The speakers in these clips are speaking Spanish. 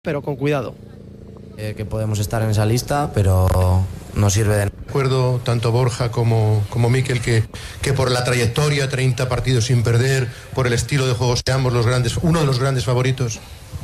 pero con cuidado. Que podemos estar en esa lista, pero no sirve de nada. Recuerdo tanto Borja como Mikel que por la trayectoria, 30 partidos sin perder, por el estilo de juego, seamos uno de los grandes favoritos.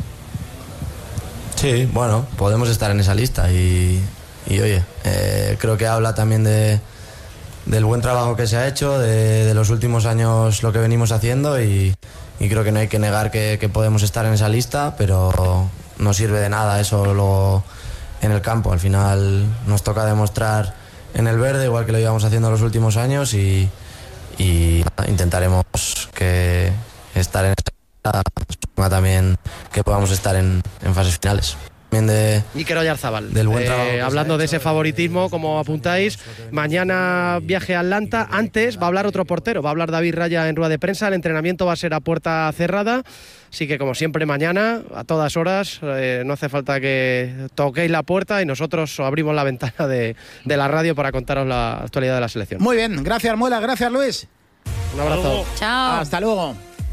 Sí, bueno, podemos estar en esa lista y oye, creo que habla también del buen trabajo que se ha hecho, de los últimos años lo que venimos haciendo y creo que no hay que negar que podemos estar en esa lista, pero no sirve de nada eso luego en el campo. Al final nos toca demostrar en el verde, igual que lo íbamos haciendo los últimos años y intentaremos que estar en esa lista también que podamos estar en fases finales. Iker Oyarzábal, del buen trabajo hablando de ese favoritismo, como apuntáis, mañana viaje a Atlanta. Antes va a hablar otro portero, va a hablar David Raya en rueda de prensa. El entrenamiento va a ser a puerta cerrada, así que como siempre mañana a todas horas, no hace falta que toquéis la puerta y nosotros abrimos la ventana de la radio para contaros la actualidad de la selección. Muy bien, gracias Muela, gracias Luis. Un abrazo. Chao. Hasta luego.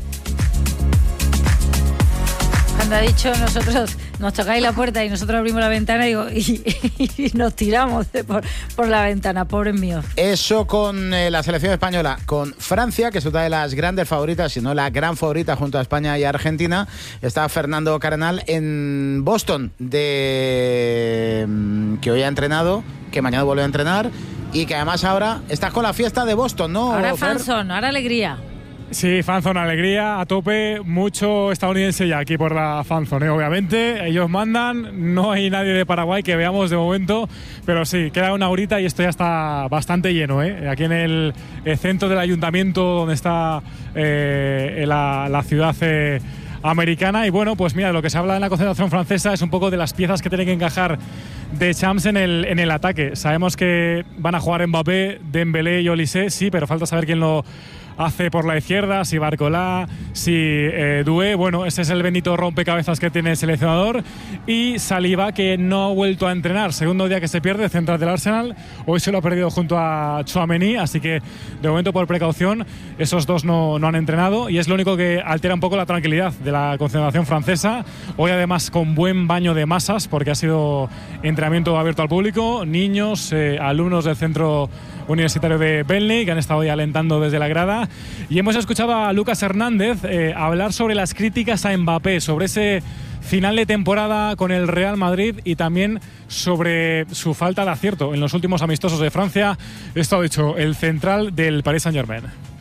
Cuando ha dicho nosotros nos tocáis la puerta y nosotros abrimos la ventana, digo, y nos tiramos por la ventana, pobres míos. Eso con la selección española. Con Francia, que es una de las grandes favoritas, si no la gran favorita junto a España y Argentina, está Fernando Cardenal en Boston, que hoy ha entrenado, que mañana vuelve a entrenar y que además ahora estás con la fiesta de Boston, ¿no? Ahora fanzón, ahora alegría. Sí, fanzone, alegría a tope, mucho estadounidense ya aquí por la fanzone, obviamente, ellos mandan, no hay nadie de Paraguay que veamos de momento, pero sí, queda una horita y esto ya está bastante lleno, aquí en el centro del ayuntamiento donde está la ciudad americana. Y bueno, pues mira, lo que se habla en la concentración francesa es un poco de las piezas que tienen que encajar de Champs en el ataque. Sabemos que van a jugar Mbappé, Dembélé y Olise, sí, pero falta saber quién lo hace por la izquierda, si Barcola, si Doué. Bueno, ese es el bendito rompecabezas que tiene el seleccionador. Y Saliba, que no ha vuelto a entrenar, segundo día que se pierde, central del Arsenal, hoy se lo ha perdido junto a Tchouaméni, así que de momento por precaución esos dos no han entrenado y es lo único que altera un poco la tranquilidad de la concentración francesa. Hoy además con buen baño de masas porque ha sido entrenamiento abierto al público, niños, alumnos del centro universitario de Burnley que han estado hoy alentando desde la grada. Y hemos escuchado a Lucas Hernández hablar sobre las críticas a Mbappé, sobre ese final de temporada con el Real Madrid y también sobre su falta de acierto en los últimos amistosos de Francia. Esto ha dicho el central del Paris Saint-Germain.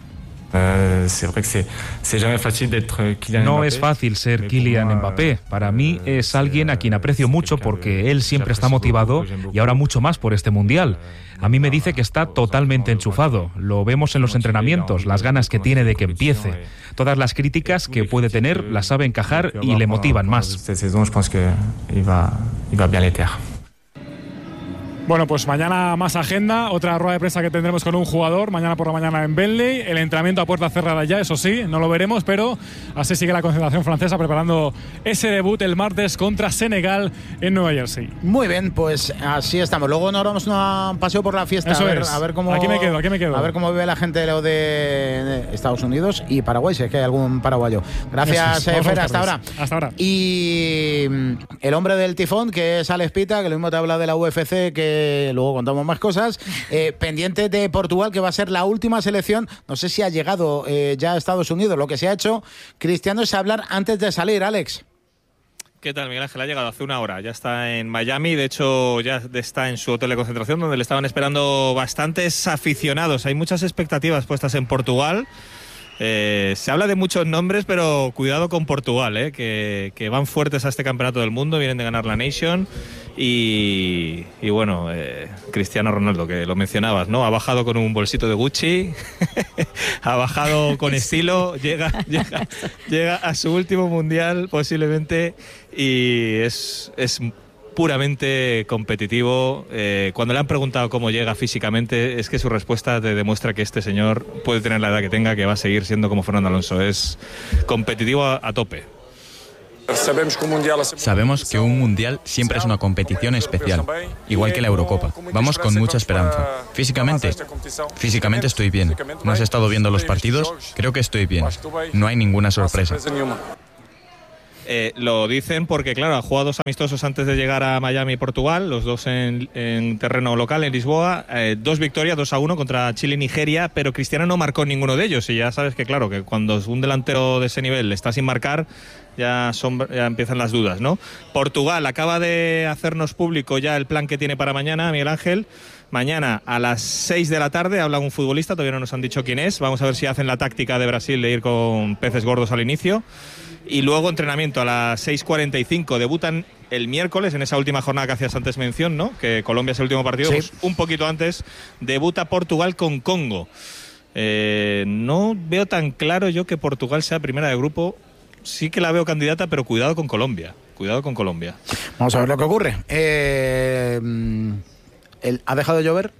No es fácil ser Kylian Mbappé. Para mí es alguien a quien aprecio mucho porque él siempre está motivado y ahora mucho más por este Mundial. A mí me dice que está totalmente enchufado. Lo vemos en los entrenamientos, las ganas que tiene de que empiece. Todas las críticas que puede tener las sabe encajar y le motivan más. Bueno, pues mañana más agenda, otra rueda de prensa que tendremos con un jugador, mañana por la mañana en Burnley, el entrenamiento a puerta cerrada ya, eso sí, no lo veremos, pero así sigue la concentración francesa preparando ese debut el martes contra Senegal en Nueva Jersey. Muy bien, pues así estamos. Luego nos vamos a un paseo por la fiesta, a ver cómo... Aquí me quedo. A ver cómo vive la gente de Estados Unidos y Paraguay, si es que hay algún paraguayo. Gracias, Fer, hasta ahora. Hasta ahora. Y el hombre del tifón, que es Alex Pita, que lo mismo te habla de la UFC, que luego contamos más cosas, pendiente de Portugal, que va a ser la última selección. No sé si ha llegado ya a Estados Unidos. Lo que se ha hecho, Cristiano, es hablar antes de salir. Alex. ¿Qué tal, Miguel Ángel? Ha llegado hace una hora, ya está en Miami, de hecho ya está en su hotel de concentración donde le estaban esperando bastantes aficionados. Hay muchas expectativas puestas en Portugal. Se habla de muchos nombres, pero cuidado con Portugal, que van fuertes a este campeonato del mundo, vienen de ganar la Nation y bueno, Cristiano Ronaldo, que lo mencionabas, ¿no? Ha bajado con un bolsito de Gucci, ha bajado con estilo, llega a su último mundial posiblemente y es puramente competitivo. Cuando le han preguntado cómo llega físicamente, es que su respuesta te demuestra que este señor puede tener la edad que tenga, que va a seguir siendo como Fernando Alonso. Es competitivo a tope. Sabemos que un mundial siempre es una competición especial, igual que la Eurocopa. Vamos con mucha esperanza. Físicamente estoy bien. ¿No has estado viendo los partidos? Creo que estoy bien. No hay ninguna sorpresa. Lo dicen porque, claro, ha jugado 2 amistosos antes de llegar a Miami, Portugal, los 2 en terreno local, en Lisboa, 2 victorias, 2-1 contra Chile y Nigeria, pero Cristiano no marcó ninguno de ellos, y ya sabes que, claro, que cuando un delantero de ese nivel está sin marcar, ya empiezan las dudas, ¿no? Portugal acaba de hacernos público ya el plan que tiene para mañana, Miguel Ángel. Mañana a las 6 de la tarde habla un futbolista, todavía no nos han dicho quién es, vamos a ver si hacen la táctica de Brasil de ir con peces gordos al inicio. Y luego entrenamiento a las 6:45, debutan el miércoles, en esa última jornada que hacías antes mención, ¿no? Que Colombia es el último partido, sí. Pues un poquito antes debuta Portugal con Congo. No veo tan claro yo que Portugal sea primera de grupo, sí que la veo candidata, pero cuidado con Colombia, Vamos a ver lo que ocurre. ¿Ha dejado de llover?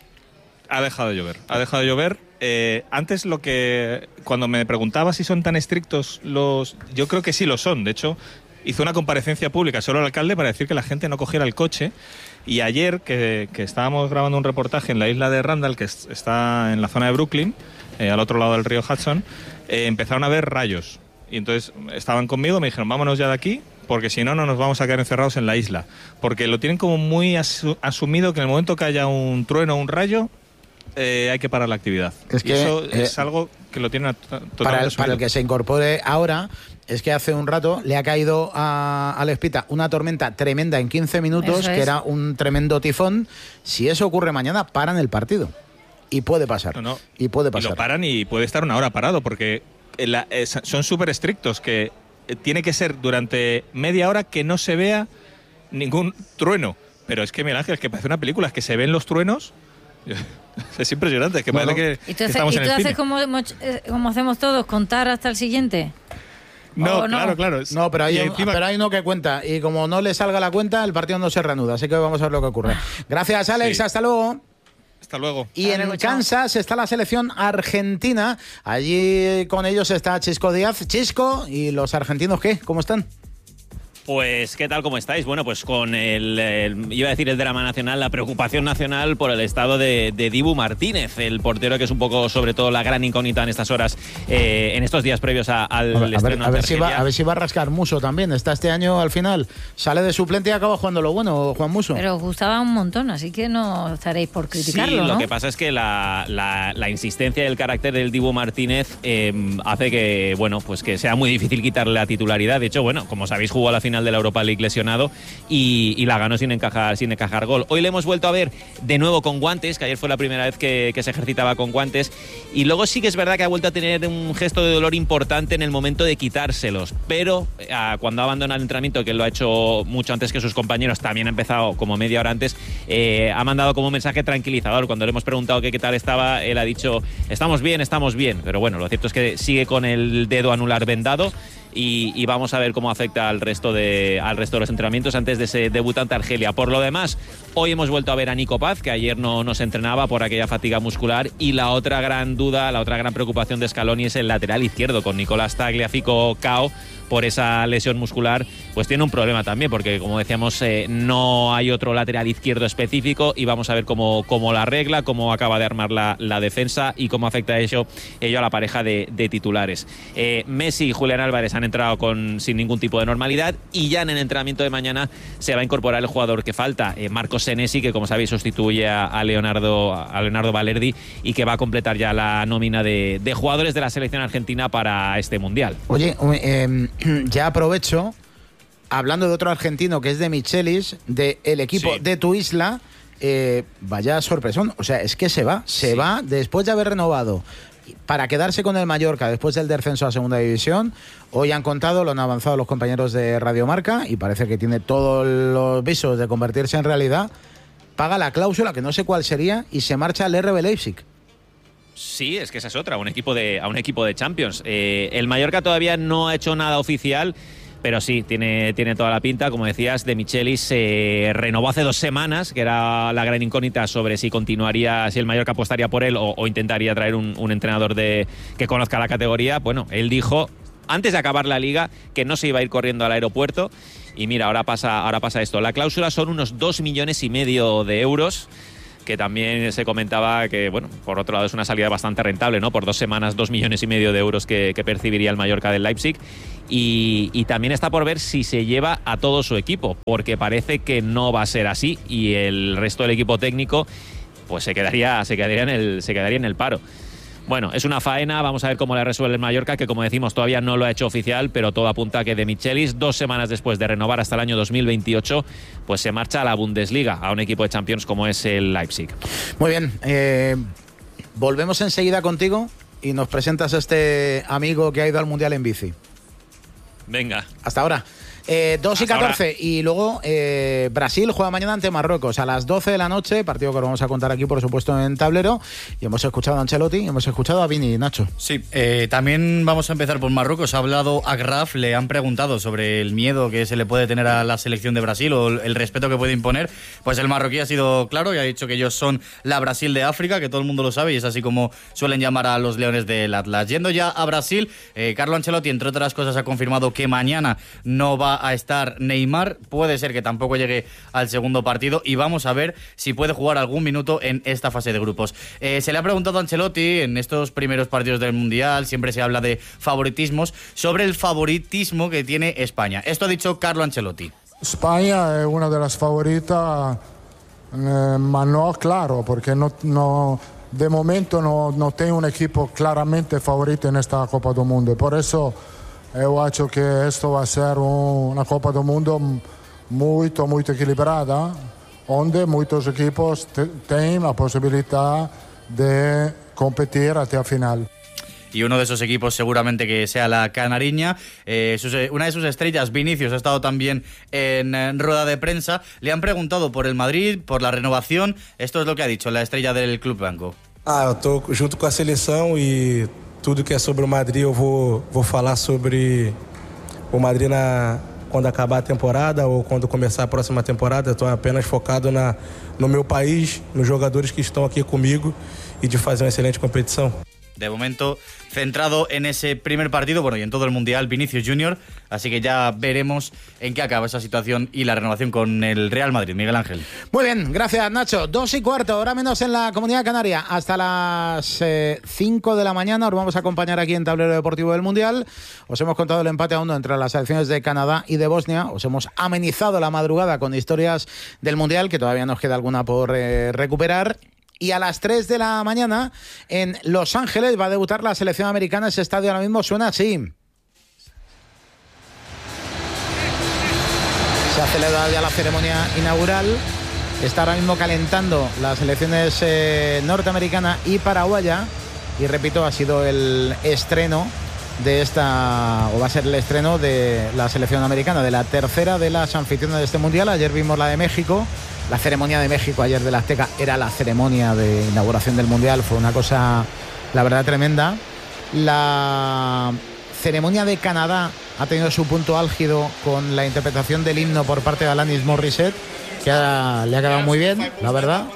Ha dejado de llover. Antes cuando me preguntaba si son tan estrictos yo creo que sí lo son. De hecho, hizo una comparecencia pública solo el alcalde para decir que la gente no cogiera el coche. Y ayer, que estábamos grabando un reportaje en la isla de Randall, que está en la zona de Brooklyn, al otro lado del río Hudson, empezaron a ver rayos. Y entonces estaban conmigo, me dijeron, vámonos ya de aquí, porque si no, no nos vamos a quedar encerrados en la isla. Porque lo tienen como muy asumido que en el momento que haya un trueno o un rayo, hay que parar la actividad. Es que, y eso es algo que lo tienen totalmente para el que se incorpore ahora, es que hace un rato le ha caído a Lespita una tormenta tremenda en 15 minutos, que era un tremendo tifón. Si eso ocurre mañana, paran el partido. Y puede pasar. Y puede pasar. Y lo paran y puede estar una hora parado, porque son súper estrictos, que tiene que ser durante media hora que no se vea ningún trueno. Pero es que, Miguel Ángel, es que parece una película, es que se ven los truenos. Es impresionante, es que parece que estamos en el cine. ¿Y tú haces como hacemos todos, contar hasta el siguiente? No, claro. No, pero hay uno que cuenta, y como no le salga la cuenta, el partido no se reanuda. Así que vamos a ver lo que ocurre. Gracias, Alex. Sí. Hasta luego. Hasta luego. Y en Kansas está la selección argentina. Allí con ellos está Chisco Díaz. Chisco, ¿y los argentinos qué? ¿Cómo están? Pues, ¿qué tal? ¿Cómo estáis? Bueno, pues con iba a decir el drama nacional, la preocupación nacional por el estado de Dibu Martínez, el portero que es un poco, sobre todo, la gran incógnita en estas horas, en estos días previos al estreno. A ver si va a rascar Muso también. Está este año al final. Sale de suplente y acaba jugando lo bueno, Juan Muso. Pero os gustaba un montón, así que no estaréis por criticarlo, sí, ¿no? Lo que pasa es que la insistencia y el carácter del Dibu Martínez hace que, bueno, pues que sea muy difícil quitarle la titularidad. De hecho, bueno, como sabéis, jugó a la final de la Europa League lesionado y la ganó sin encajar gol. Hoy le hemos vuelto a ver de nuevo con guantes, que ayer fue la primera vez que se ejercitaba con guantes, y luego sí que es verdad que ha vuelto a tener un gesto de dolor importante en el momento de quitárselos, pero cuando ha abandonado el entrenamiento, que lo ha hecho mucho antes que sus compañeros, también ha empezado como media hora antes, ha mandado como un mensaje tranquilizador. Cuando le hemos preguntado qué tal estaba, él ha dicho, estamos bien, pero bueno, lo cierto es que sigue con el dedo anular vendado. Y vamos a ver cómo afecta al resto de los entrenamientos antes de ese debut ante Argelia. Por lo demás, hoy hemos vuelto a ver a Nico Paz, que ayer no se entrenaba por aquella fatiga muscular, y la otra gran duda, la otra gran preocupación de Scaloni es el lateral izquierdo, con Nicolás Tagliafico cao por esa lesión muscular, pues tiene un problema también, porque como decíamos, no hay otro lateral izquierdo específico, y vamos a ver cómo la arregla, cómo acaba de armar la defensa y cómo afecta ello a la pareja de titulares. Messi y Julián Álvarez han entrado sin ningún tipo de normalidad, y ya en el entrenamiento de mañana se va a incorporar el jugador que falta, Marco Senesi, que como sabéis sustituye a Leonardo Balerdi, y que va a completar ya la nómina de jugadores de la selección argentina para este Mundial. Oye, ya aprovecho, hablando de otro argentino que es de Michelis, del equipo de tu isla, vaya sorpresón, o sea, es que se va después de haber renovado para quedarse con el Mallorca después del descenso a Segunda División. Hoy han contado, lo han avanzado los compañeros de Radio Marca, y parece que tiene todos los visos de convertirse en realidad. Paga la cláusula, que no sé cuál sería, y se marcha al RB Leipzig. Sí, es que esa es otra, a un equipo de Champions. El Mallorca todavía no ha hecho nada oficial, pero sí, tiene toda la pinta. Como decías, de Michelis renovó hace 2 semanas, que era la gran incógnita sobre si continuaría, si el Mallorca apostaría por él o intentaría traer un entrenador que conozca la categoría. Bueno, él dijo, antes de acabar la liga, que no se iba a ir corriendo al aeropuerto. Y mira, ahora pasa esto. La cláusula son unos 2,5 millones de euros. que también se comentaba que, bueno, por otro lado es una salida bastante rentable, ¿no? Por 2 semanas, 2,5 millones de euros que percibiría el Mallorca del Leipzig. Y también está por ver si se lleva a todo su equipo, porque parece que no va a ser así y el resto del equipo técnico pues se quedaría en el paro. Bueno, es una faena, vamos a ver cómo la resuelve el Mallorca, que como decimos todavía no lo ha hecho oficial, pero todo apunta a que De Michelis, 2 semanas después de renovar hasta el año 2028, pues se marcha a la Bundesliga, a un equipo de Champions como es el Leipzig. Muy bien, volvemos enseguida contigo y nos presentas a este amigo que ha ido al Mundial en bici. Venga. Hasta ahora. 2:14 y luego Brasil juega mañana ante Marruecos a las 12 de la noche, partido que lo vamos a contar aquí por supuesto en Tablero, y hemos escuchado a Ancelotti y hemos escuchado a Vini. Nacho. Sí, también vamos a empezar por Marruecos. Ha hablado a Graf, le han preguntado sobre el miedo que se le puede tener a la selección de Brasil o el respeto que puede imponer. Pues el marroquí ha sido claro y ha dicho que ellos son la Brasil de África, que todo el mundo lo sabe, y es así como suelen llamar a los Leones del Atlas. Yendo ya a Brasil, Carlo Ancelotti, entre otras cosas, ha confirmado que mañana no va a estar Neymar, puede ser que tampoco llegue al segundo partido y vamos a ver si puede jugar algún minuto en esta fase de grupos. Se le ha preguntado a Ancelotti en estos primeros partidos del Mundial, siempre se habla de favoritismos, sobre el favoritismo que tiene España. Esto ha dicho Carlo Ancelotti. España es una de las favoritas, ma no claro, porque no de momento no tengo un equipo claramente favorito en esta Copa del Mundo. Por eso yo acho que esto va a ser una Copa del Mundo muy equilibrada, donde muchos equipos tienen la posibilidad de competir hasta el final. Y uno de esos equipos seguramente que sea la Canariña. Una de sus estrellas, Vinicius, ha estado también en rueda de prensa. Le han preguntado por el Madrid, por la renovación. Esto es lo que ha dicho la estrella del Club Blanco. Eu estou junto com a seleção e tudo que é sobre o Madrid eu vou falar sobre o Madrid quando acabar a temporada ou quando começar a próxima temporada. Estou apenas focado no meu país, nos jogadores que estão aqui comigo e de fazer uma excelente competição. De momento, centrado en ese primer partido, bueno, y en todo el Mundial, Vinicius Junior, así que ya veremos en qué acaba esa situación y la renovación con el Real Madrid. Miguel Ángel. Muy bien, gracias Nacho. 2:15, hora menos en la Comunidad Canaria. Hasta las 5 de la mañana os vamos a acompañar aquí en Tablero Deportivo del Mundial. Os hemos contado el empate a 1 entre las selecciones de Canadá y de Bosnia. Os hemos amenizado la madrugada con historias del Mundial, que todavía nos queda alguna por recuperar. Y a las 3 de la mañana en Los Ángeles va a debutar la selección americana. Ese estadio ahora mismo suena así. Se ha celebrado ya la ceremonia inaugural. Está ahora mismo calentando las selecciones norteamericana y paraguaya. Y repito, ha sido el estreno de esta, o va a ser el estreno de la selección americana, de la tercera de las anfitrionas de este Mundial. Ayer vimos la de México. La ceremonia de México ayer del Azteca era la ceremonia de inauguración del Mundial. Fue una cosa, la verdad, tremenda. La ceremonia de Canadá ha tenido su punto álgido con la interpretación del himno por parte de Alanis Morissette, que le ha quedado muy bien, la verdad.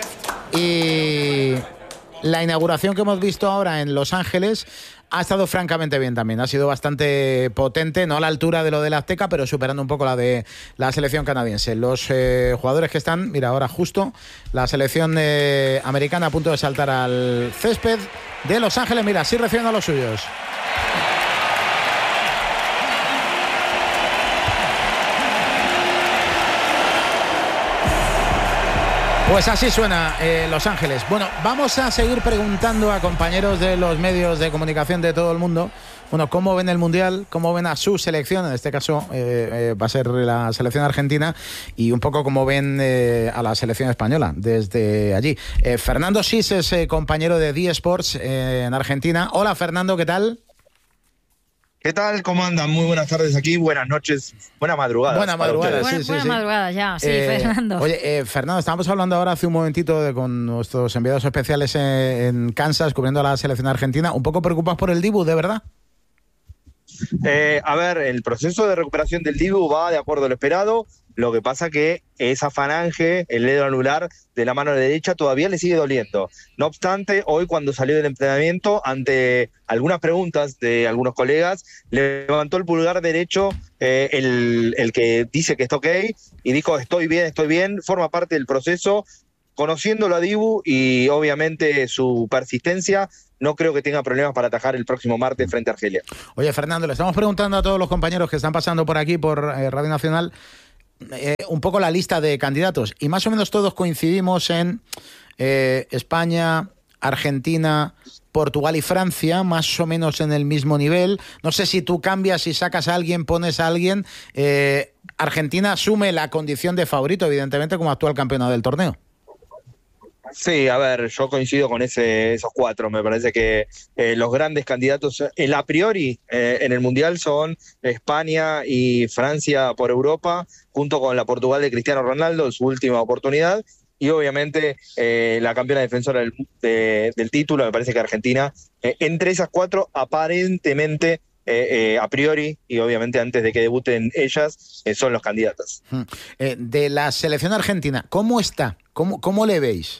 Y la inauguración que hemos visto ahora en Los Ángeles ha estado francamente bien también. Ha sido bastante potente, no a la altura de lo del Azteca, pero superando un poco la de la selección canadiense. Los jugadores que están, mira, ahora justo la selección americana a punto de saltar al césped de Los Ángeles. Mira, sí recibiendo a los suyos. Pues así suena Los Ángeles. Bueno, vamos a seguir preguntando a compañeros de los medios de comunicación de todo el mundo, bueno, cómo ven el Mundial, cómo ven a su selección, en este caso va a ser la selección argentina, y un poco cómo ven a la selección española desde allí. Fernando Sis es compañero de D Sports en Argentina. Hola Fernando, ¿qué tal? ¿Qué tal? ¿Cómo andan? Muy buenas tardes aquí, buenas noches, buena madrugada. Buena madrugada, sí. Buena madrugada ya, sí, Fernando. Oye, Fernando, estábamos hablando ahora hace un momentito con nuestros enviados especiales en Kansas, cubriendo a la selección argentina. ¿Un poco preocupados por el Dibu, de verdad? A ver, el proceso de recuperación del Dibu va de acuerdo a lo esperado. Lo que pasa que esa falange, el dedo anular de la mano derecha, todavía le sigue doliendo. No obstante, hoy cuando salió del entrenamiento, ante algunas preguntas de algunos colegas, levantó el pulgar derecho, el que dice que está ok, y dijo estoy bien, forma parte del proceso. conociéndolo a Dibu y obviamente su persistencia, no creo que tenga problemas para atajar el próximo martes frente a Argelia. Oye, Fernando, le estamos preguntando a todos los compañeros que están pasando por aquí, por Radio Nacional, un poco la lista de candidatos. Y más o menos todos coincidimos en España, Argentina, Portugal y Francia, más o menos en el mismo nivel. No sé si tú cambias, si sacas a alguien, pones a alguien. Argentina asume la condición de favorito, evidentemente, como actual campeona del torneo. Sí, a ver, yo coincido con esos cuatro. Me parece que los grandes candidatos, a priori, en el Mundial son España y Francia por Europa, junto con la Portugal de Cristiano Ronaldo en su última oportunidad, y obviamente la campeona defensora del título. Me parece que Argentina, entre esas cuatro, aparentemente, a priori, y obviamente antes de que debuten ellas, son los candidatos. De la selección argentina, ¿cómo está? ¿Cómo le veis?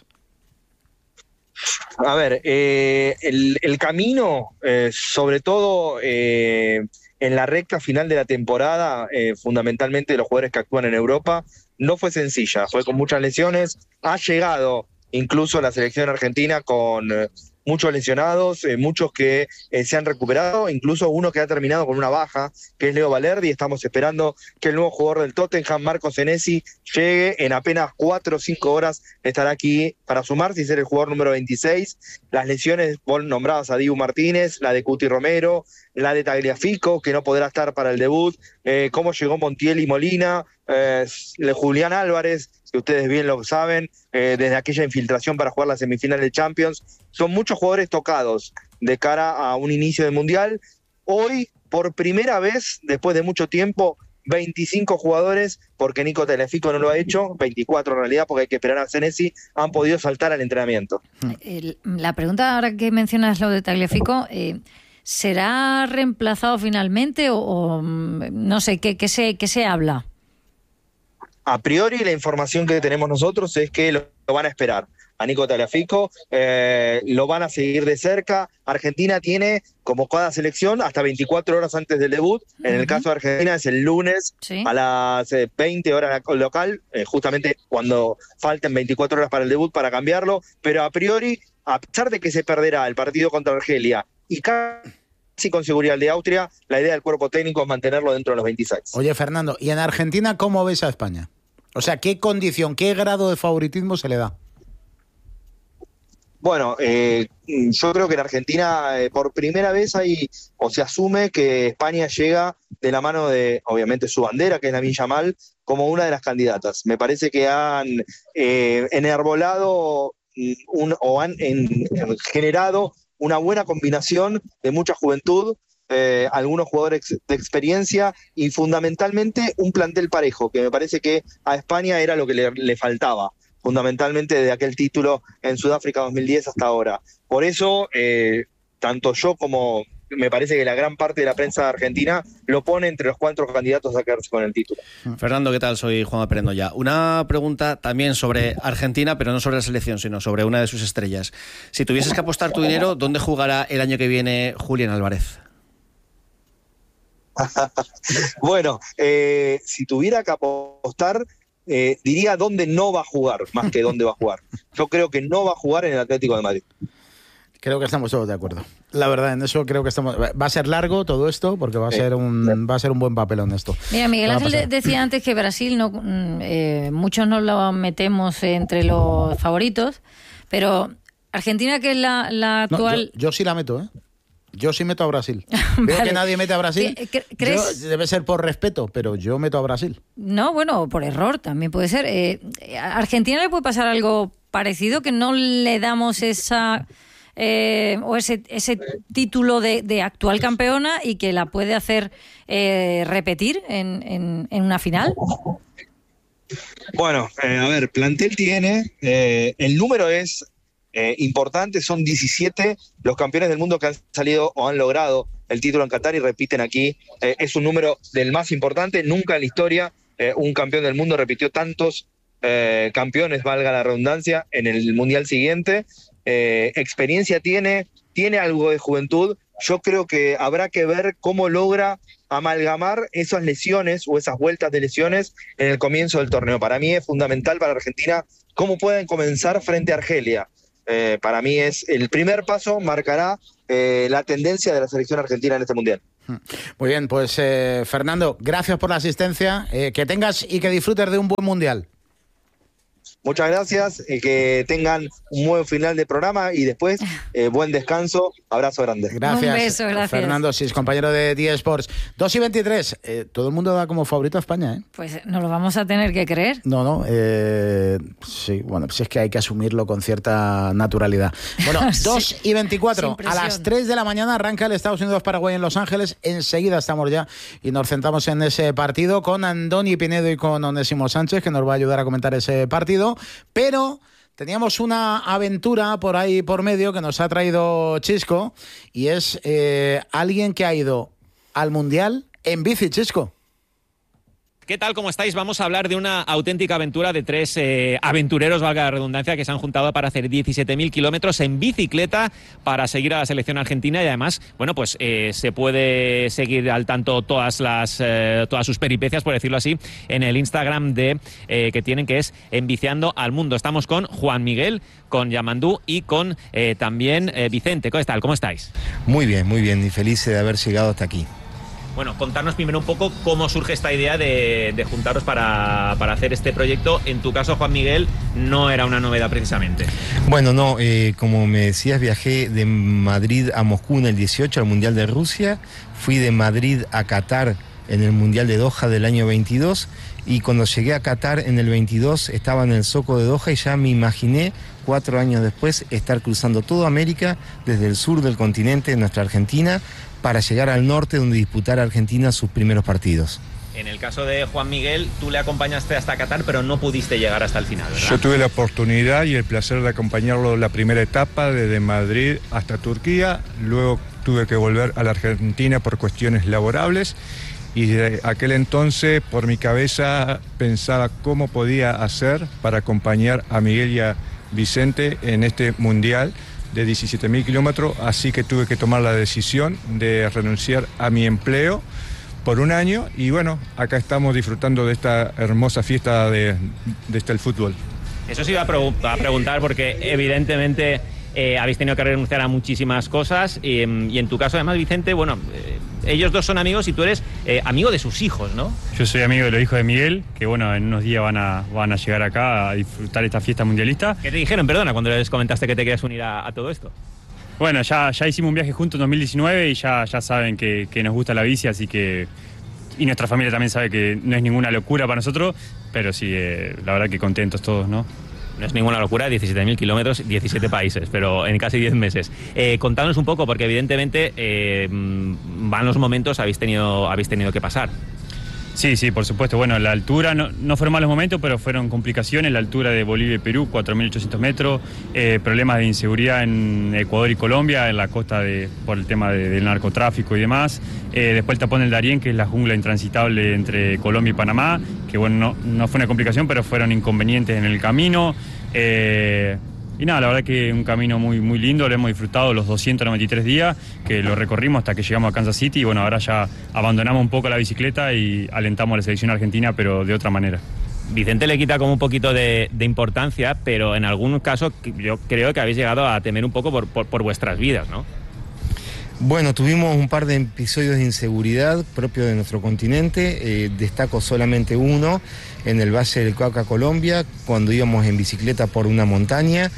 A ver, el camino, sobre todo en la recta final de la temporada, fundamentalmente de los jugadores que actúan en Europa, no fue sencilla, fue con muchas lesiones. Ha llegado incluso la selección argentina con muchos lesionados, muchos que se han recuperado, incluso uno que ha terminado con una baja, que es Leo Valerdi. Estamos esperando que el nuevo jugador del Tottenham, Marco Senesi, llegue en apenas 4 o 5 horas, estará aquí para sumarse y ser el jugador número 26. Las lesiones, vos nombrabas a Dibu Martínez, la de Cuti Romero, la de Tagliafico, que no podrá estar para el debut, cómo llegó Montiel y Molina, Julián Álvarez, que ustedes bien lo saben, desde aquella infiltración para jugar la semifinal de Champions. Son muchos jugadores tocados de cara a un inicio de Mundial. Hoy, por primera vez, después de mucho tiempo, 25 jugadores, porque Nico Tagliafico no lo ha hecho, 24 en realidad, porque hay que esperar a Senesi, han podido saltar al entrenamiento. La pregunta, ahora que mencionas lo de Tagliafico, ¿será reemplazado finalmente o no sé, qué se habla? A priori, la información que tenemos nosotros es que lo van a esperar a Nico Tagliafico, lo van a seguir de cerca. Argentina tiene, como cada selección, hasta 24 horas antes del debut. En el caso de Argentina es el lunes, sí, a las 20 horas local, justamente cuando falten 24 horas para el debut para cambiarlo. Pero a priori, a pesar de que se perderá el partido contra Argelia y casi con seguridad el de Austria, la idea del cuerpo técnico es mantenerlo dentro de los 26. Oye, Fernando, ¿y en Argentina cómo ves a España? O sea, ¿qué condición, qué grado de favoritismo se le da? Bueno, yo creo que en Argentina por primera vez se asume que España llega de la mano de, obviamente, su bandera, que es Lamine Yamal, como una de las candidatas. Me parece que han enarbolado han generado una buena combinación de mucha juventud, algunos jugadores de experiencia y fundamentalmente un plantel parejo, que me parece que a España era lo que le faltaba, fundamentalmente desde aquel título en Sudáfrica 2010 hasta ahora. Por eso, tanto yo como me parece que la gran parte de la prensa argentina lo pone entre los 4 candidatos a quedarse con el título. Fernando, ¿qué tal? Soy Juan Perendo ya. Una pregunta también sobre Argentina, pero no sobre la selección, sino sobre una de sus estrellas. Si tuvieses que apostar tu dinero, ¿dónde jugará el año que viene Julián Álvarez? Bueno, si tuviera que apostar, diría dónde no va a jugar, más que dónde va a jugar. Yo creo que no va a jugar en el Atlético de Madrid. Creo que estamos todos de acuerdo. La verdad, en eso creo que estamos. Va a ser largo todo esto, porque va a ser un buen papelón esto. Mira, Miguel Ángel decía antes que Brasil muchos no lo metemos entre los favoritos, pero Argentina, que es la actual. Yo sí la meto, ¿eh? Yo sí meto a Brasil. Vale. Veo que nadie mete a Brasil. ¿Crees? Debe ser por respeto, pero yo meto a Brasil. No, bueno, por error también puede ser. ¿A Argentina le puede pasar algo parecido, que no le damos ese título de actual campeona y que la puede hacer repetir en una final? Bueno, a ver, plantel tiene, el número es importante, son 17 los campeones del mundo que han salido o han logrado el título en Qatar y repiten aquí. Es un número del más importante. Nunca en la historia un campeón del mundo repitió tantos campeones, valga la redundancia, en el mundial siguiente. Experiencia tiene algo de juventud. Yo creo que habrá que ver cómo logra amalgamar esas lesiones o esas vueltas de lesiones en el comienzo del torneo. Para mí es fundamental para Argentina cómo pueden comenzar frente a Argelia. Para mí es el primer paso, marcará la tendencia de la selección argentina en este Mundial. Muy bien, pues Fernando, gracias por la asistencia, que tengas y que disfrutes de un buen Mundial. Muchas gracias, que tengan un buen final de programa y después buen descanso. Abrazo grande. Gracias. Un beso, gracias. Fernando Sis, compañero de DIE Sports. 2:23. Todo el mundo da como favorito a España, ¿eh? Pues nos lo vamos a tener que creer. No. Sí, bueno, pues es que hay que asumirlo con cierta naturalidad. Bueno, 2:24. A las 3 de la mañana arranca el Estados Unidos-Paraguay en Los Ángeles. Enseguida estamos ya y nos centramos en ese partido con Andoni Pinedo y con Onésimo Sánchez, que nos va a ayudar a comentar ese partido. Pero teníamos una aventura por ahí por medio que nos ha traído Chisco, y es alguien que ha ido al Mundial en bici. Chisco. ¿Qué tal? ¿Cómo estáis? Vamos a hablar de una auténtica aventura de tres aventureros, valga la redundancia, que se han juntado para hacer 17.000 kilómetros en bicicleta para seguir a la selección argentina, y además, bueno, pues se puede seguir al tanto todas sus peripecias, por decirlo así, en el Instagram que tienen, que es Enviciando al Mundo. Estamos con Juan Miguel, con Yamandú y con también Vicente. ¿Qué tal? ¿Cómo estáis? Muy bien y feliz de haber llegado hasta aquí. Bueno, contarnos primero un poco cómo surge esta idea de juntaros para hacer este proyecto. En tu caso, Juan Miguel, no era una novedad precisamente. Bueno, no, como me decías, viajé de Madrid a Moscú en el 18 al Mundial de Rusia, fui de Madrid a Qatar en el Mundial de Doha del año 22, y cuando llegué a Qatar en el 22 estaba en el Zoco de Doha y ya me imaginé 4 años después estar cruzando toda América desde el sur del continente, nuestra Argentina, para llegar al norte, donde disputara Argentina sus primeros partidos. En el caso de Juan Miguel, tú le acompañaste hasta Qatar, pero no pudiste llegar hasta el final, ¿verdad? Yo tuve la oportunidad y el placer de acompañarlo en la primera etapa, desde Madrid hasta Turquía. Luego tuve que volver a la Argentina por cuestiones laborables, y de aquel entonces, por mi cabeza, pensaba cómo podía hacer para acompañar a Miguel y a Vicente en este Mundial de 17.000 kilómetros, así que tuve que tomar la decisión de renunciar a mi empleo por un año, y bueno, acá estamos disfrutando de esta hermosa fiesta de el fútbol. Eso sí iba a preguntar, porque evidentemente habéis tenido que renunciar a muchísimas cosas, y en tu caso además, Vicente, bueno, ellos dos son amigos y tú eres amigo de sus hijos, ¿no? Yo soy amigo de los hijos de Miguel, que bueno, en unos días van a llegar acá a disfrutar esta fiesta mundialista. ¿Qué te dijeron, perdona, cuando les comentaste que te querías unir a todo esto? Bueno, ya hicimos un viaje juntos en 2019 y ya saben que nos gusta la bici, así que... Y nuestra familia también sabe que no es ninguna locura para nosotros, pero sí, la verdad que contentos todos, ¿no? No es ninguna locura, 17.000 kilómetros, 17 países, pero en casi 10 meses. Contadnos un poco, porque evidentemente van los momentos, habéis tenido que pasar. Sí, por supuesto. Bueno, la altura no fueron malos momentos, pero fueron complicaciones. La altura de Bolivia y Perú, 4.800 metros. Problemas de inseguridad en Ecuador y Colombia, en la costa por el tema del narcotráfico y demás. Después el tapón del Darién, que es la jungla intransitable entre Colombia y Panamá, que bueno, no fue una complicación, pero fueron inconvenientes en el camino. Y nada, la verdad que un camino muy, muy lindo, lo hemos disfrutado los 293 días que lo recorrimos hasta que llegamos a Kansas City, y bueno, ahora ya abandonamos un poco la bicicleta y alentamos a la selección argentina, pero de otra manera. Vicente le quita como un poquito de importancia, pero en algún caso yo creo que habéis llegado a temer un poco por vuestras vidas, ¿no? Bueno, tuvimos un par de episodios de inseguridad propio de nuestro continente, destaco solamente uno, en el Valle del Cauca, Colombia, cuando íbamos en bicicleta por una montaña.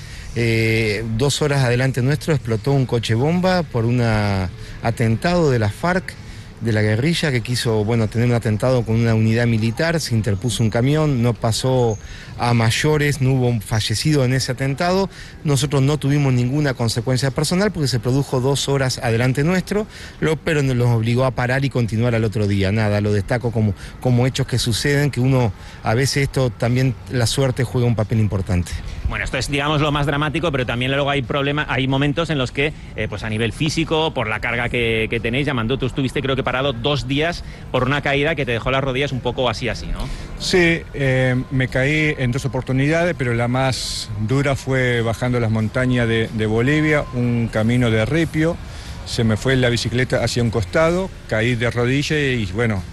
2 horas adelante nuestro explotó un coche bomba por un atentado de la FARC, de la guerrilla, que quiso tener un atentado con una unidad militar. Se interpuso un camión, no pasó a mayores, no hubo un fallecido en ese atentado. Nosotros no tuvimos ninguna consecuencia personal porque se produjo 2 horas adelante nuestro, pero nos obligó a parar y continuar al otro día. Nada, lo destaco como hechos que suceden, que uno a veces esto también, la suerte juega un papel importante. Bueno, esto es, digamos, lo más dramático, pero también luego hay momentos en los que, pues a nivel físico, por la carga que tenéis, Yamandú, tú estuviste creo que parado 2 días por una caída que te dejó las rodillas un poco así, ¿no? Sí, me caí en 2 oportunidades, pero la más dura fue bajando las montañas de Bolivia, un camino de ripio. Se me fue la bicicleta hacia un costado, caí de rodillas y bueno,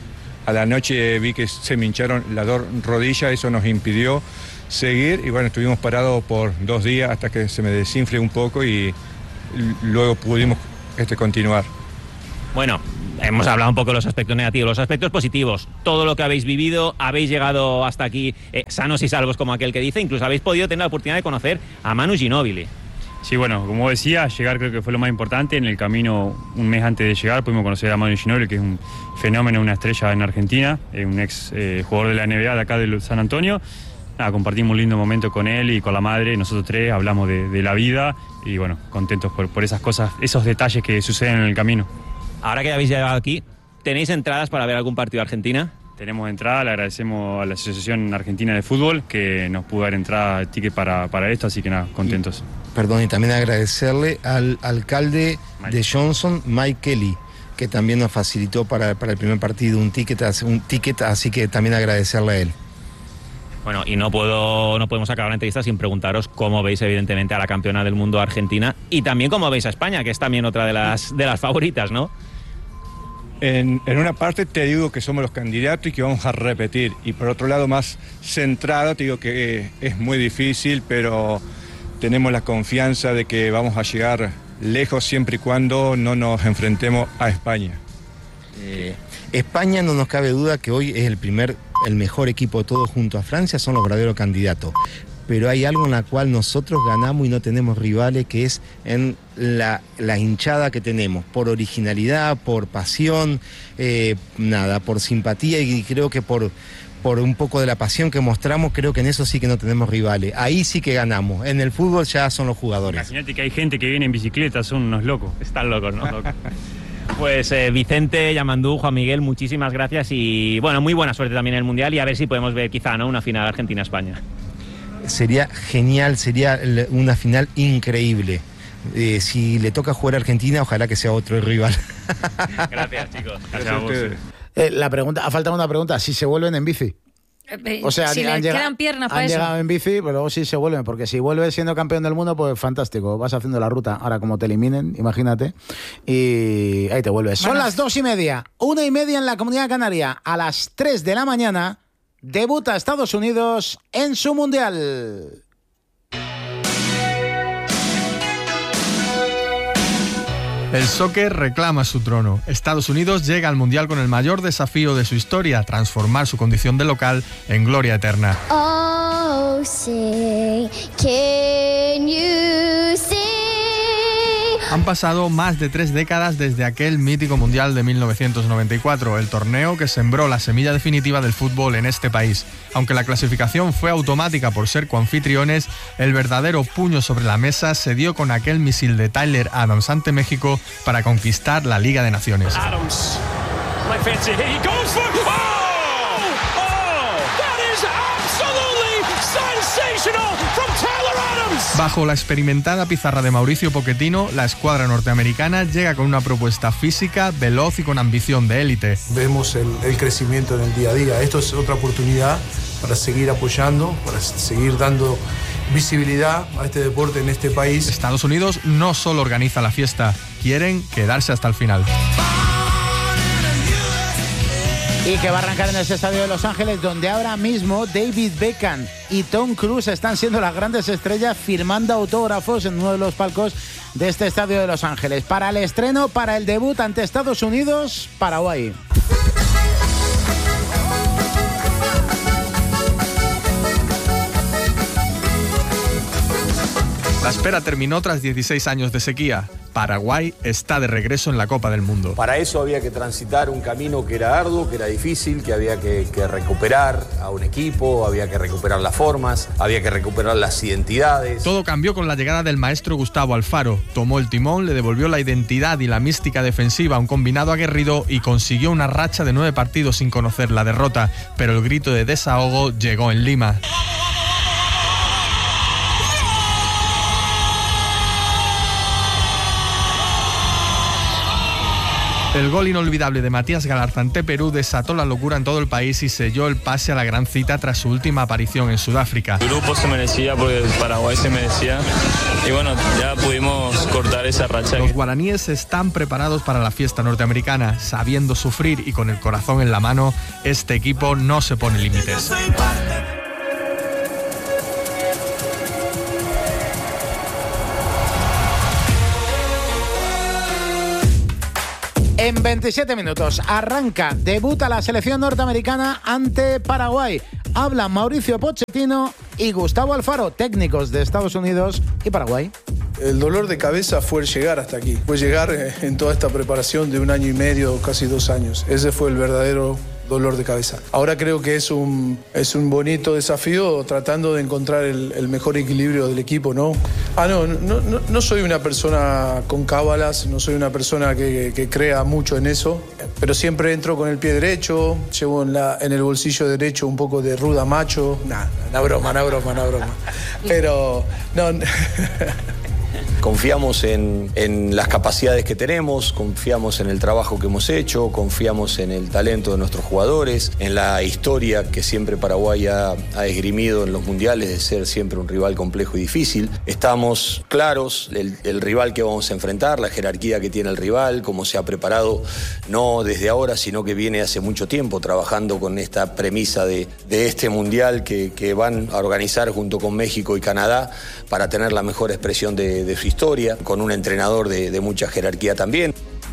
a la noche vi que se me hincharon las 2 rodillas, eso nos impidió seguir y bueno, estuvimos parados por 2 días hasta que se me desinfle un poco y luego pudimos continuar. Bueno, hemos hablado un poco de los aspectos negativos, los aspectos positivos. Todo lo que habéis vivido, habéis llegado hasta aquí sanos y salvos, como aquel que dice. Incluso habéis podido tener la oportunidad de conocer a Manu Ginóbili. Sí, bueno, como decía, llegar creo que fue lo más importante. En el camino, un mes antes de llegar, pudimos conocer a Manu Ginóbili, que es un fenómeno, una estrella en Argentina, un ex jugador de la NBA de acá de San Antonio. Nada, compartimos un lindo momento con él y con la madre. Nosotros 3 hablamos de la vida y bueno, contentos por esas cosas, esos detalles que suceden en el camino. Ahora que habéis llegado aquí, ¿tenéis entradas para ver algún partido de Argentina? Tenemos entrada, le agradecemos a la Asociación Argentina de Fútbol que nos pudo dar entrada, ticket para esto, así que nada, contentos. Y también agradecerle al alcalde de Johnson, Mike Kelly, que también nos facilitó para el primer partido un ticket, así que también agradecerle a él. Bueno, y no podemos acabar la entrevista sin preguntaros cómo veis evidentemente a la campeona del mundo Argentina y también cómo veis a España, que es también otra de las favoritas, ¿no? En una parte te digo que somos los candidatos y que vamos a repetir, y por otro lado más centrado te digo que es muy difícil, pero tenemos la confianza de que vamos a llegar lejos siempre y cuando no nos enfrentemos a España. España, no nos cabe duda que hoy es el mejor equipo de todos junto a Francia, son los verdaderos candidatos. Pero hay algo en la cual nosotros ganamos y no tenemos rivales, que es en la hinchada que tenemos, por originalidad, por pasión, por simpatía, y creo que por un poco de la pasión que mostramos, creo que en eso sí que no tenemos rivales. Ahí sí que ganamos. En el fútbol ya son los jugadores. Imagínate que hay gente que viene en bicicleta, son unos locos. Están locos, ¿no? Pues Vicente, Yamandú, Juan Miguel, muchísimas gracias y bueno, muy buena suerte también en el Mundial y a ver si podemos ver quizá, ¿no?, una final Argentina-España. Sería genial, sería una final increíble. Si le toca jugar a Argentina, ojalá que sea otro rival. Gracias, chicos. Gracias a vos. La pregunta, ha faltado una pregunta, si se vuelven en bici. O sea, si le quedan piernas para han eso. llegado en bici, pero luego sí se vuelven, porque si vuelves siendo campeón del mundo, pues fantástico, vas haciendo la ruta. Ahora como te eliminen, imagínate, y ahí te vuelves. Son las 2:30, 1:30 en la Comunidad Canaria. A las 3 de la mañana debuta Estados Unidos en su Mundial. El soccer reclama su trono. Estados Unidos llega al Mundial con el mayor desafío de su historia, transformar su condición de local en gloria eterna. Oh, say, can you see? Han pasado más de 3 décadas desde aquel mítico Mundial de 1994, el torneo que sembró la semilla definitiva del fútbol en este país. Aunque la clasificación fue automática por ser coanfitriones, el verdadero puño sobre la mesa se dio con aquel misil de Tyler Adams ante México para conquistar la Liga de Naciones. Adams, right fancy, he goes for... that is absolutely sensational from Tyler Adams. Bajo la experimentada pizarra de Mauricio Pochettino, la escuadra norteamericana llega con una propuesta física, veloz y con ambición de élite. Vemos el crecimiento en el día a día. Esto es otra oportunidad para seguir apoyando, para seguir dando visibilidad a este deporte en este país. Estados Unidos no solo organiza la fiesta, quieren quedarse hasta el final. Y que va a arrancar en ese estadio de Los Ángeles, donde ahora mismo David Beckham y Tom Cruise están siendo las grandes estrellas firmando autógrafos en uno de los palcos de este estadio de Los Ángeles. Para el estreno, para el debut ante Estados Unidos, Paraguay. La espera terminó tras 16 años de sequía. Paraguay está de regreso en la Copa del Mundo. Para eso había que transitar un camino que era arduo, que era difícil, que había que recuperar a un equipo, había que recuperar las formas, había que recuperar las identidades. Todo cambió con la llegada del maestro Gustavo Alfaro. Tomó el timón, le devolvió la identidad y la mística defensiva a un combinado aguerrido y consiguió una racha de 9 partidos sin conocer la derrota. Pero el grito de desahogo llegó en Lima. El gol inolvidable de Matías Galarza ante Perú desató la locura en todo el país y selló el pase a la gran cita tras su última aparición en Sudáfrica. El grupo se merecía porque Paraguay se merecía y bueno, ya pudimos cortar esa racha. Los guaraníes están preparados para la fiesta norteamericana. Sabiendo sufrir y con el corazón en la mano, este equipo no se pone límites. En 27 minutos arranca, debuta la selección norteamericana ante Paraguay. Hablan Mauricio Pochettino y Gustavo Alfaro, técnicos de Estados Unidos y Paraguay. El dolor de cabeza fue el llegar hasta aquí. Fue llegar en toda esta preparación de 1 año y medio, casi 2 años. Ese fue el verdadero dolor de cabeza. Ahora creo que es un bonito desafío tratando de encontrar el mejor equilibrio del equipo, ¿no? No soy una persona con cábalas, no soy una persona que crea mucho en eso, pero siempre entro con el pie derecho, llevo en el bolsillo derecho un poco de ruda macho. Una broma. Pero no... Confiamos en las capacidades que tenemos, confiamos en el trabajo que hemos hecho, confiamos en el talento de nuestros jugadores, en la historia que siempre Paraguay ha esgrimido en los mundiales de ser siempre un rival complejo y difícil. Estamos claros el rival que vamos a enfrentar, la jerarquía que tiene el rival, cómo se ha preparado, no desde ahora, sino que viene hace mucho tiempo trabajando con esta premisa de este mundial que van a organizar junto con México y Canadá para tener la mejor expresión de su historia, con un entrenador de mucha jerarquía también.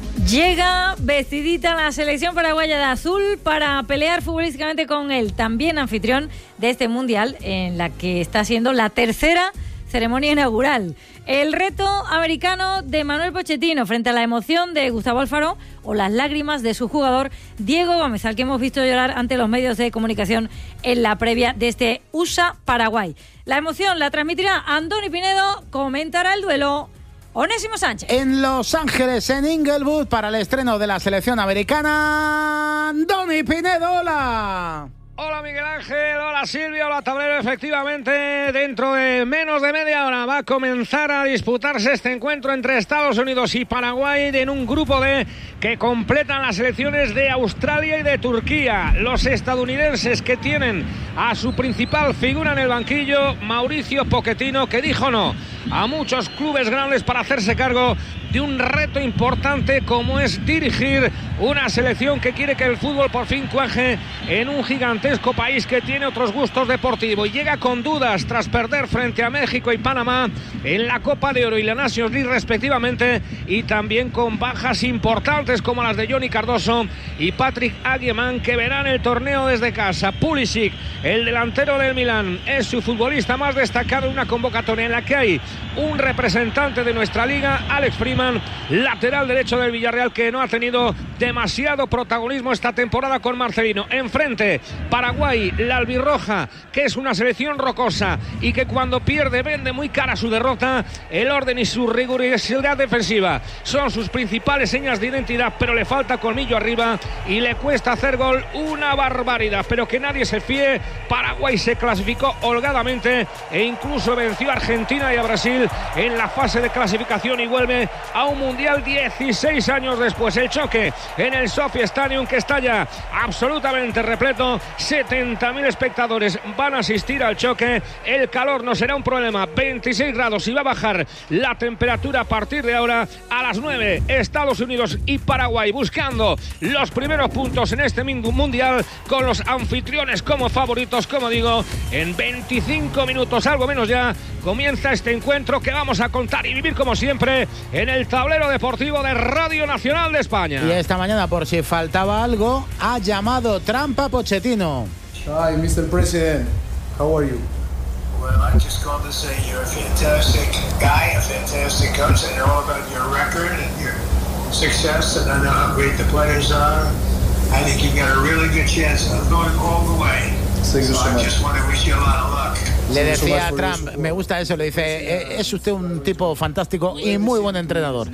Llega vestidita la selección paraguaya de azul para pelear futbolísticamente con el también anfitrión de este mundial, en la que está siendo la tercera ceremonia inaugural. El reto americano de Manuel Pochettino frente a la emoción de Gustavo Alfaro o las lágrimas de su jugador Diego Gómez, al que hemos visto llorar ante los medios de comunicación en la previa de este USA-Paraguay. La emoción la transmitirá Andoni Pinedo, comentará el duelo Onésimo Sánchez. En Los Ángeles, en Inglewood, para el estreno de la selección americana, Andoni Pinedo, hola. Hola Miguel Ángel, hola Silvia, hola Tablero. Efectivamente, dentro de menos de media hora va a comenzar a disputarse este encuentro entre Estados Unidos y Paraguay en un grupo D que completan las selecciones de Australia y de Turquía. Los estadounidenses, que tienen a su principal figura en el banquillo, Mauricio Pochettino, que dijo no a muchos clubes grandes para hacerse cargo de un reto importante como es dirigir una selección que quiere que el fútbol por fin cuaje en un gigantesco país que tiene otros gustos deportivos. Y llega con dudas tras perder frente a México y Panamá en la Copa de Oro y la Nations League respectivamente, y también con bajas importantes como las de Johnny Cardoso y Patrick Aguiman, que verán el torneo desde casa. Pulisic, el delantero del Milán, es su futbolista más destacado en una convocatoria en la que hay un representante de nuestra liga, Alex Freeman, lateral derecho del Villarreal, que no ha tenido demasiado protagonismo esta temporada con Marcelino. Enfrente, Paraguay, la albirroja, que es una selección rocosa y que cuando pierde vende muy cara su derrota. El orden y su rigurosidad defensiva son sus principales señas de identidad, pero le falta colmillo arriba y le cuesta hacer gol, una barbaridad. Pero que nadie se fíe, Paraguay se clasificó holgadamente e incluso venció a Argentina y a Brasil en la fase de clasificación y vuelve a un mundial 16 años después. El choque en el Sophie Stadium, que está ya absolutamente repleto, 70.000 espectadores van a asistir al choque. El calor no será un problema, 26 grados, y va a bajar la temperatura a partir de ahora. A las 9, Estados Unidos y Paraguay buscando los primeros puntos en este mundial, con los anfitriones como favoritos. Como digo, en 25 minutos, algo menos ya, comienza este encuentro que vamos a contar y vivir como siempre en el tablero deportivo de Radio Nacional de España. Y esta mañana, por si faltaba algo, ha llamado Trump a Pochettino. Hi, Mr. President. How are you? Well, I just called to say you're a fantastic guy, a fantastic coach. I know about your record and your success, and I know how great the players are. I think you've got a really good chance of going all the way. So I just want to wish you a lot of luck. Le decía a Trump, me gusta eso, le dice, es usted un tipo fantástico y muy buen entrenador.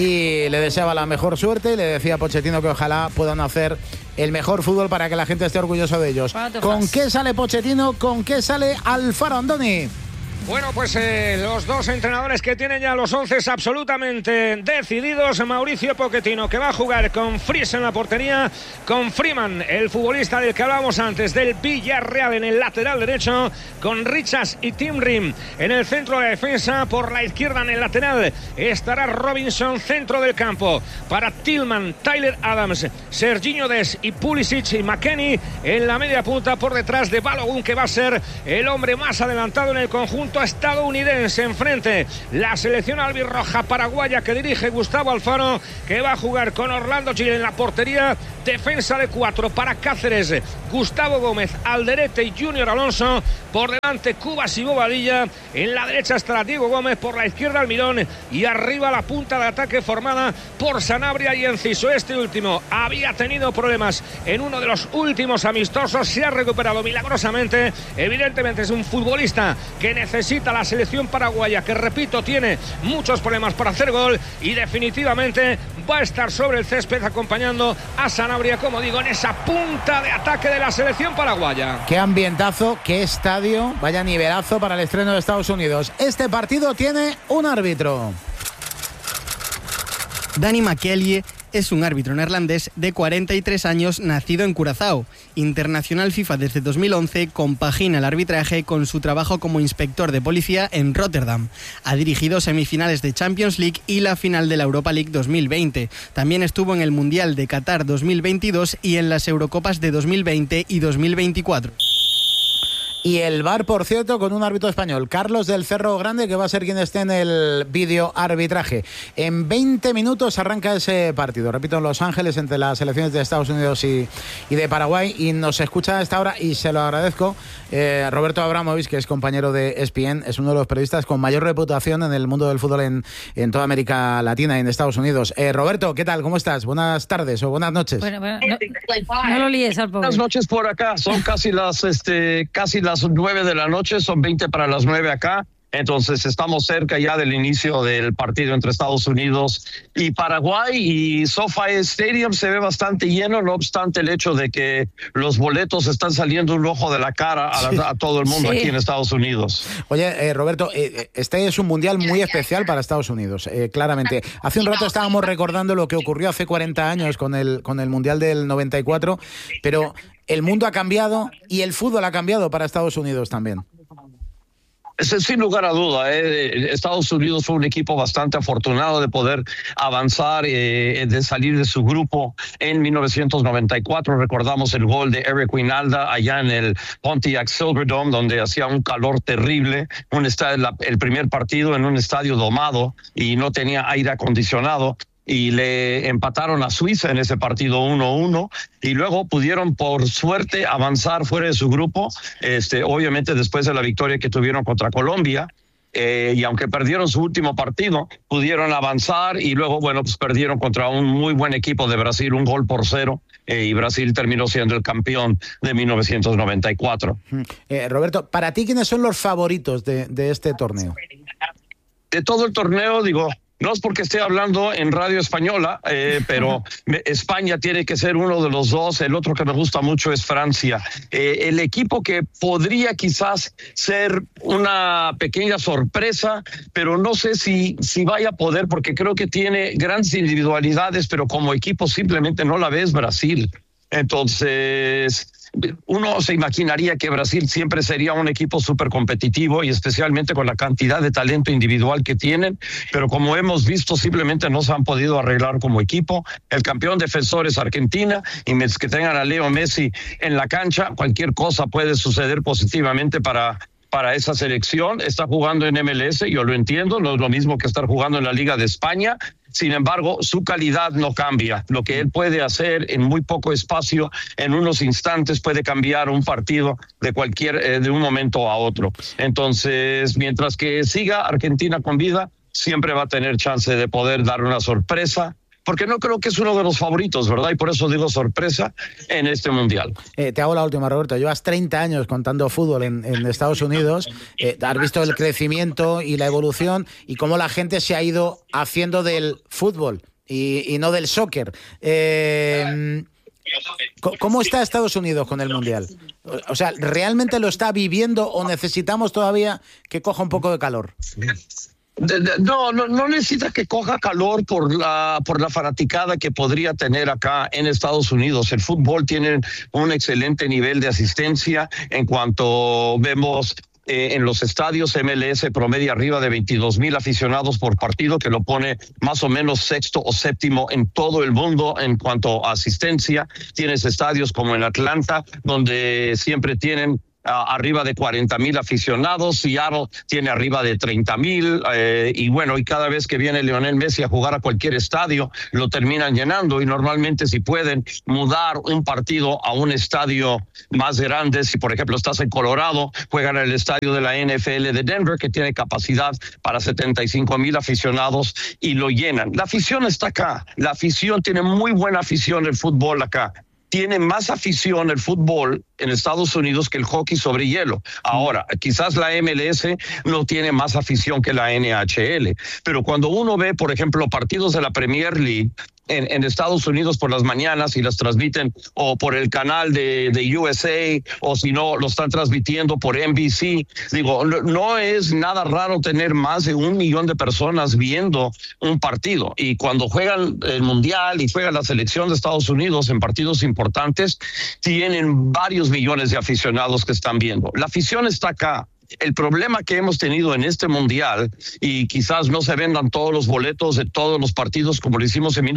Y le deseaba la mejor suerte y le decía a Pochettino que ojalá puedan hacer el mejor fútbol para que la gente esté orgullosa de ellos. ¿Con qué sale Pochettino? ¿Con qué sale Alfaro, Andoni? Bueno, pues los dos entrenadores que tienen ya los 11 absolutamente decididos. Mauricio Pochettino, que va a jugar con Fries en la portería, con Freeman, el futbolista del que hablábamos antes, del Villarreal, en el lateral derecho, con Richards y Tim Rim en el centro de la defensa. Por la izquierda, en el lateral, estará Robinson, centro del campo, para Tillman, Tyler Adams, Serginho Dest y Pulisic, y McKennie en la media punta, por detrás de Balogun, que va a ser el hombre más adelantado en el conjunto estadounidense. Enfrente, la selección albirroja paraguaya que dirige Gustavo Alfaro, que va a jugar con Orlando Gil en la portería. Defensa de 4 para Cáceres, Gustavo Gómez, Alderete y Junior Alonso. Por delante, Cubas y Bobadilla. En la derecha estará Diego Gómez, por la izquierda Almirón, y arriba la punta de ataque formada por Sanabria y Enciso. Este último había tenido problemas en uno de los últimos amistosos, se ha recuperado milagrosamente. Evidentemente es un futbolista que necesita la selección paraguaya, que repito, tiene muchos problemas para hacer gol, y definitivamente va a estar sobre el césped acompañando a Sanabria, como digo, en esa punta de ataque de la selección paraguaya. Qué ambientazo, qué estadio, vaya nivelazo para el estreno de Estados Unidos. Este partido tiene un árbitro. Danny McKellie es un árbitro neerlandés de 43 años, nacido en Curazao. Internacional FIFA desde 2011, compagina el arbitraje con su trabajo como inspector de policía en Rotterdam. Ha dirigido semifinales de Champions League y la final de la Europa League 2020. También estuvo en el Mundial de Qatar 2022 y en las Eurocopas de 2020 y 2024. Y el VAR, por cierto, con un árbitro español, Carlos del Cerro Grande, que va a ser quien esté en el vídeo arbitraje. En 20 minutos arranca ese partido, repito, en Los Ángeles, entre las selecciones de Estados Unidos y de Paraguay, y nos escucha a esta hora, y se lo agradezco, Roberto Abramovich, que es compañero de ESPN, es uno de los periodistas con mayor reputación en el mundo del fútbol en toda América Latina y en Estados Unidos. Roberto, ¿qué tal? ¿Cómo estás? Buenas tardes o buenas noches. Bueno, no lo líes al pobre. Buenas noches por acá, son casi las 9 de la noche, son 20 para las 9 acá. Entonces estamos cerca ya del inicio del partido entre Estados Unidos y Paraguay, y SoFi Stadium se ve bastante lleno, no obstante el hecho de que los boletos están saliendo un ojo de la cara a todo el mundo aquí en Estados Unidos. Oye, Roberto, este es un mundial muy especial para Estados Unidos, claramente. Hace un rato estábamos recordando lo que ocurrió hace 40 años con el mundial del 94, pero el mundo ha cambiado y el fútbol ha cambiado para Estados Unidos también. Sin lugar a duda, Estados Unidos fue un equipo bastante afortunado de poder avanzar, de salir de su grupo en 1994. Recordamos el gol de Eric Winalda allá en el Pontiac Silverdome, donde hacía un calor terrible. El primer partido en un estadio domado y no tenía aire acondicionado. Y le empataron a Suiza en ese partido 1-1, y luego pudieron, por suerte, avanzar fuera de su grupo, obviamente después de la victoria que tuvieron contra Colombia, y aunque perdieron su último partido, pudieron avanzar, y luego, bueno, pues perdieron contra un muy buen equipo de Brasil, 1-0, y Brasil terminó siendo el campeón de 1994. Roberto, para ti, ¿quiénes son los favoritos de este torneo? De todo el torneo, digo, no es porque esté hablando en radio española, pero España tiene que ser uno de los dos. El otro que me gusta mucho es Francia. El equipo que podría quizás ser una pequeña sorpresa, pero no sé si vaya a poder, porque creo que tiene grandes individualidades, pero como equipo simplemente no la ves, Brasil. Entonces, uno se imaginaría que Brasil siempre sería un equipo súper competitivo, y especialmente con la cantidad de talento individual que tienen, pero como hemos visto, simplemente no se han podido arreglar como equipo. El campeón defensor es Argentina, y mientras que tengan a Leo Messi en la cancha, cualquier cosa puede suceder positivamente para esa selección. Está jugando en MLS, yo lo entiendo, no es lo mismo que estar jugando en la Liga de España. Sin embargo, su calidad no cambia. Lo que él puede hacer en muy poco espacio, en unos instantes, puede cambiar un partido de un momento a otro. Entonces, mientras que siga Argentina con vida, siempre va a tener chance de poder dar una sorpresa, porque no creo que es uno de los favoritos, ¿verdad? Y por eso digo sorpresa en este mundial. Te hago la última, Roberto. Llevas 30 años contando fútbol en Estados Unidos. Has visto el crecimiento y la evolución y cómo la gente se ha ido haciendo del fútbol y no del soccer. ¿Cómo está Estados Unidos con el Mundial? O sea, ¿realmente lo está viviendo o necesitamos todavía que coja un poco de calor? No necesita que coja calor por la fanaticada que podría tener acá en Estados Unidos. El fútbol tiene un excelente nivel de asistencia en cuanto vemos en los estadios. MLS promedia arriba de 22,000 aficionados por partido, que lo pone más o menos sexto o séptimo en todo el mundo en cuanto a asistencia. Tienes estadios como en Atlanta, donde siempre tienen arriba de 40,000 aficionados. Seattle tiene arriba de 30,000 y cada vez que viene Lionel Messi a jugar a cualquier estadio lo terminan llenando, y normalmente si pueden mudar un partido a un estadio más grande, si por ejemplo estás en Colorado, juegan en el estadio de la NFL de Denver, que tiene capacidad para 75,000 aficionados, y lo llenan. La afición está acá, la afición tiene muy buena afición el fútbol acá. Tiene más afición el fútbol en Estados Unidos que el hockey sobre hielo. Ahora, quizás la MLS no tiene más afición que la NHL, pero cuando uno ve, por ejemplo, partidos de la Premier League en Estados Unidos por las mañanas y las transmiten o por el canal de USA, o si no, lo están transmitiendo por NBC. Digo, no es nada raro tener más de 1 millón de personas viendo un partido. Y cuando juegan el Mundial y juega la selección de Estados Unidos en partidos importantes, tienen varios millones de aficionados que están viendo. La afición está acá. El problema que hemos tenido en este Mundial, y quizás no se vendan todos los boletos de todos los partidos como lo hicimos en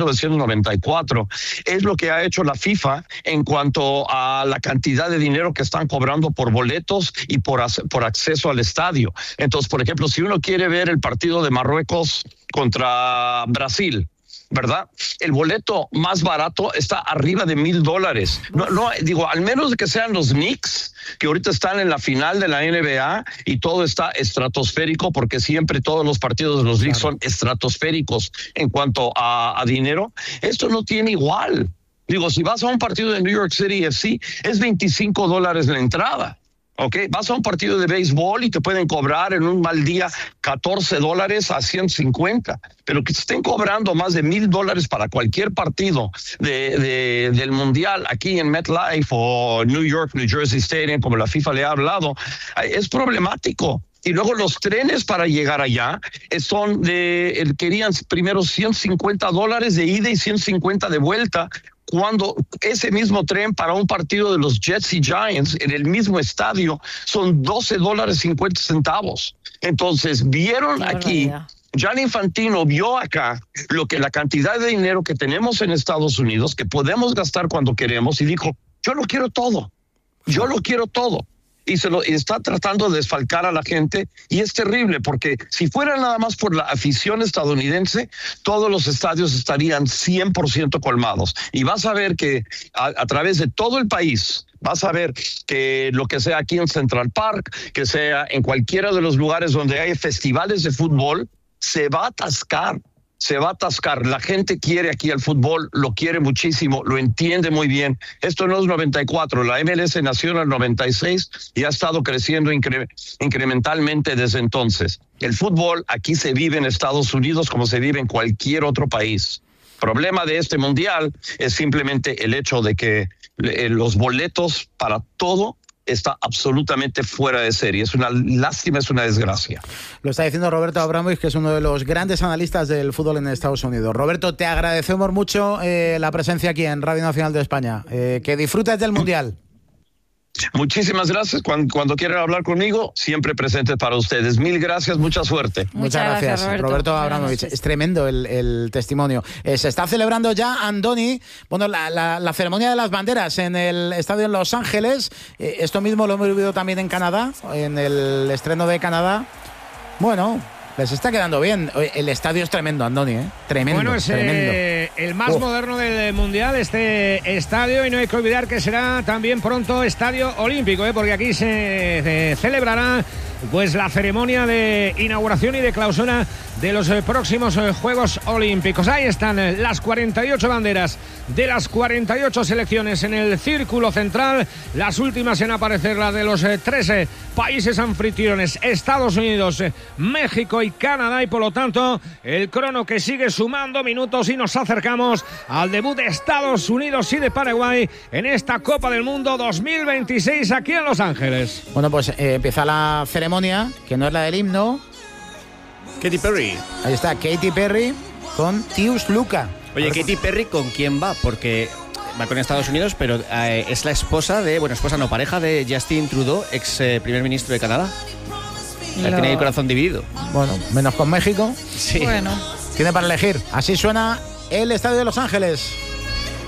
1994, es lo que ha hecho la FIFA en cuanto a la cantidad de dinero que están cobrando por boletos y por acceso al estadio. Entonces, por ejemplo, si uno quiere ver el partido de Marruecos contra Brasil, ¿verdad? El boleto más barato está arriba de $1,000. Digo, al menos de que sean los Knicks, que ahorita están en la final de la NBA y todo está estratosférico, porque siempre todos los partidos de los Knicks son estratosféricos en cuanto a dinero. Esto no tiene igual. Digo, si vas a un partido de New York City FC, es $25 la entrada. Okay, vas a un partido de béisbol y te pueden cobrar en un mal día $14 a 150, pero que te estén cobrando más de $1,000 para cualquier partido del Mundial aquí en MetLife o New York, New Jersey Stadium, como la FIFA le ha hablado, es problemático. Y luego los trenes para llegar allá querían primero $150 de ida y 150 de vuelta, cuando ese mismo tren para un partido de los Jets y Giants en el mismo estadio son $12.50. Entonces, vieron aquí, Gianni Infantino vio acá la cantidad de dinero que tenemos en Estados Unidos, que podemos gastar cuando queremos, y dijo, yo lo quiero todo. Y está tratando de desfalcar a la gente, y es terrible, porque si fuera nada más por la afición estadounidense, todos los estadios estarían 100% colmados. Y vas a ver que a través de todo el país, vas a ver que lo que sea aquí en Central Park, que sea en cualquiera de los lugares donde hay festivales de fútbol, se va a atascar. La gente quiere aquí el fútbol, lo quiere muchísimo, lo entiende muy bien. Esto no es 94, la MLS nació en el 96 y ha estado creciendo incrementalmente desde entonces. El fútbol aquí se vive en Estados Unidos como se vive en cualquier otro país. El problema de este Mundial es simplemente el hecho de que los boletos para todo está absolutamente fuera de serie. Es una lástima, es una desgracia. Lo está diciendo Roberto Abramovich, que es uno de los grandes analistas del fútbol en Estados Unidos. Roberto, te agradecemos mucho la presencia aquí en Radio Nacional de España. Que disfrutes del Mundial. Muchísimas gracias. Cuando quieran hablar conmigo, siempre presente para ustedes. Mil gracias, mucha suerte. Muchas gracias, Roberto Abramovich. Es tremendo el testimonio. Se está celebrando ya, Andoni, la ceremonia de las banderas en el estadio en Los Ángeles. Esto mismo lo hemos vivido también en Canadá, en el estreno de Canadá. Bueno, les está quedando bien. El estadio es tremendo, Andoni, Tremendo. Bueno, es tremendo. El más moderno del Mundial, este estadio, y no hay que olvidar que será también pronto estadio olímpico, porque aquí se celebrará pues la ceremonia de inauguración y de clausura de los próximos Juegos Olímpicos. Ahí están las 48 banderas de las 48 selecciones en el círculo central. Las últimas en aparecer, las de los 13 países anfitriones, Estados Unidos, México y Canadá, y por lo tanto el crono que sigue sumando minutos, y nos acercamos al debut de Estados Unidos y de Paraguay en esta Copa del Mundo 2026 aquí en Los Ángeles. Bueno, pues empieza la ceremonia, que no es la del himno. Katy Perry. Ahí está, Katy Perry con Tius Luca. Oye, Katy Perry, ¿con quién va? Porque va con Estados Unidos, pero es la pareja de Justin Trudeau, ex primer ministro de Canadá. Tiene el corazón dividido. Bueno, menos con México. Sí. Bueno. Tiene para elegir. Así suena el estadio de Los Ángeles.